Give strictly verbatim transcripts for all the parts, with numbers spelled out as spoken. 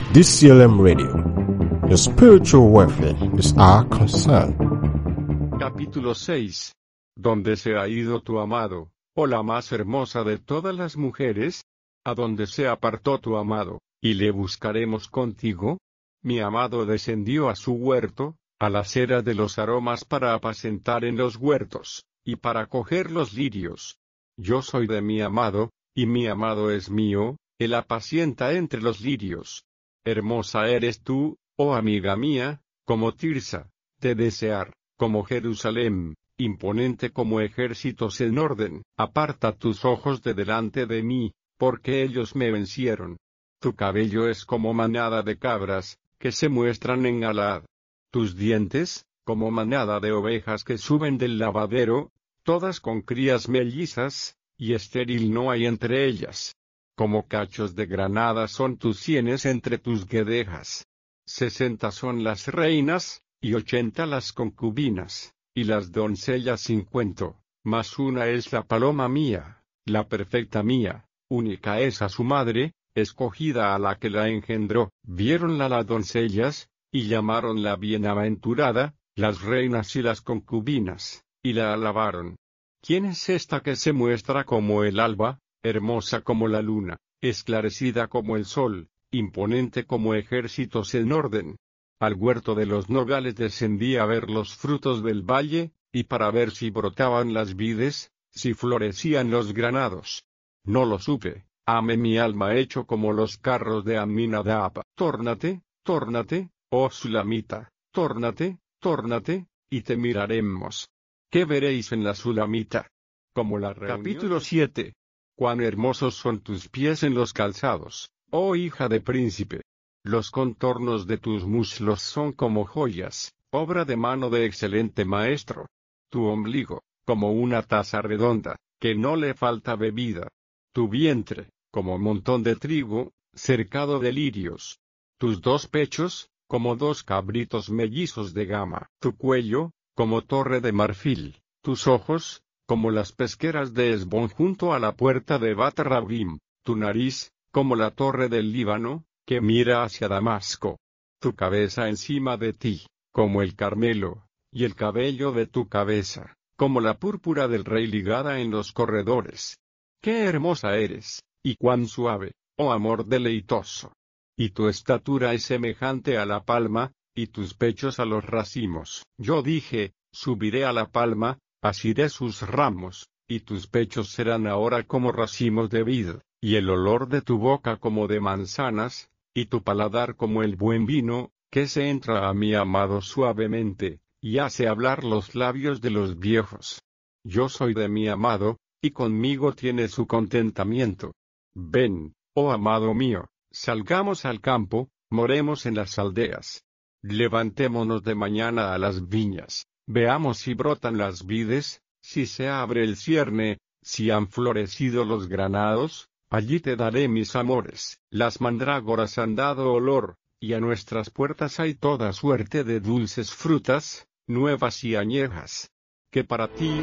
D C L M Radio. Your spiritual welfare is our concern. Capítulo seis. ¿Dónde se ha ido tu amado, oh la más hermosa de todas las mujeres? ¿A dónde se apartó tu amado, y le buscaremos contigo? Mi amado descendió a su huerto, a la acera de los aromas para apacentar en los huertos, y para coger los lirios. Yo soy de mi amado, y mi amado es mío, él apacienta entre los lirios. Hermosa eres tú, oh amiga mía, como Tirsa, de desear, como Jerusalén, imponente como ejércitos en orden. Aparta tus ojos de delante de mí, porque ellos me vencieron. Tu cabello es como manada de cabras, que se muestran en Galaad. Tus dientes, como manada de ovejas que suben del lavadero, todas con crías mellizas, y estéril no hay entre ellas. Como cachos de granada son tus sienes entre tus guedejas. Sesenta son las reinas, y ochenta las concubinas, y las doncellas sin cuento, mas una es la paloma mía, la perfecta mía, única es a su madre, escogida a la que la engendró. Viéronla las doncellas, y llamaronla bienaventurada, las reinas y las concubinas, y la alabaron. ¿Quién es esta que se muestra como el alba, hermosa como la luna, esclarecida como el sol, imponente como ejércitos en orden? Al huerto de los nogales descendí a ver los frutos del valle, y para ver si brotaban las vides, si florecían los granados. No lo supe, ame mi alma hecho como los carros de Aminadab. Tórnate, tórnate, oh Sulamita, tórnate, tórnate, y te miraremos. ¿Qué veréis en la Sulamita? Como la reunión. Capítulo siete. Cuán hermosos son tus pies en los calzados, oh hija de príncipe. Los contornos de tus muslos son como joyas, obra de mano de excelente maestro. Tu ombligo, como una taza redonda, que no le falta bebida. Tu vientre, como montón de trigo, cercado de lirios. Tus dos pechos, como dos cabritos mellizos de gama. Tu cuello, como torre de marfil. Tus ojos, como las pesqueras de Hesbón junto a la puerta de Bat Rabim. Tu nariz, como la torre del Líbano, que mira hacia Damasco. Tu cabeza encima de ti, como el Carmelo, y el cabello de tu cabeza, como la púrpura del rey ligada en los corredores. ¡Qué hermosa eres, y cuán suave, oh amor deleitoso! Y tu estatura es semejante a la palma, y tus pechos a los racimos. Yo dije, subiré a la palma, asiré sus ramos, y tus pechos serán ahora como racimos de vid, y el olor de tu boca como de manzanas, y tu paladar como el buen vino, que se entra a mi amado suavemente, y hace hablar los labios de los viejos. Yo soy de mi amado, y conmigo tiene su contentamiento. Ven, oh amado mío, salgamos al campo, moremos en las aldeas. Levantémonos de mañana a las viñas, veamos si brotan las vides, si se abre el cierne, si han florecido los granados, allí te daré mis amores. Las mandrágoras han dado olor, y a nuestras puertas hay toda suerte de dulces frutas, nuevas y añejas. Que para ti...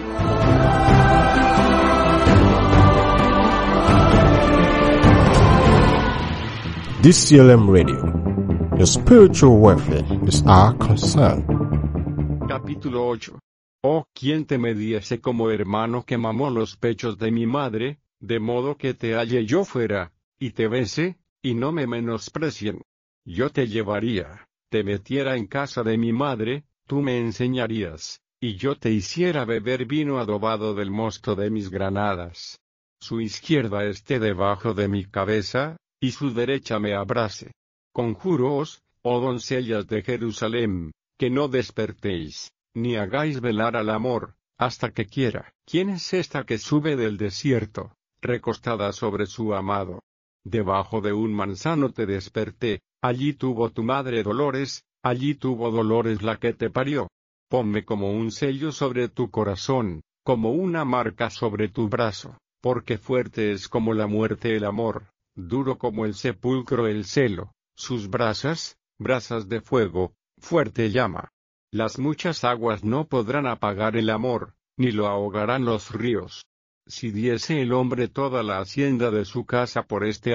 D C L M Radio. Your spiritual welfare is our concern. Capítulo ocho. Oh, ¿quién te me diese como hermano que mamó los pechos de mi madre, de modo que te halle yo fuera, y te bese, y no me menosprecien? Yo te llevaría, te metiera en casa de mi madre, tú me enseñarías, y yo te hiciera beber vino adobado del mosto de mis granadas. Su izquierda esté debajo de mi cabeza, y su derecha me abrace. Conjúroos, oh doncellas de Jerusalén, que no despertéis, ni hagáis velar al amor, hasta que quiera. ¿Quién es esta que sube del desierto, recostada sobre su amado? Debajo de un manzano te desperté, allí tuvo tu madre dolores, allí tuvo dolores la que te parió. Ponme como un sello sobre tu corazón, como una marca sobre tu brazo, porque fuerte es como la muerte el amor, duro como el sepulcro el celo. Sus brasas, brasas de fuego, fuerte llama. Las muchas aguas no podrán apagar el amor, ni lo ahogarán los ríos. Si diese el hombre toda la hacienda de su casa por este